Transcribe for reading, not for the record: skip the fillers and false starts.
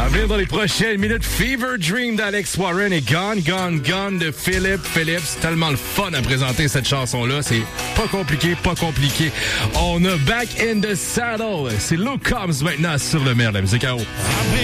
venir dans les prochaines minutes, Fever Dream d'Alex Warren et Gone, Gone, Gone de Philip Phillips. C'est tellement le fun à présenter cette chanson-là. C'est pas compliqué, pas compliqué. On a Back in the Saddle. C'est Luke Combs maintenant sur le maire de la musique à eau.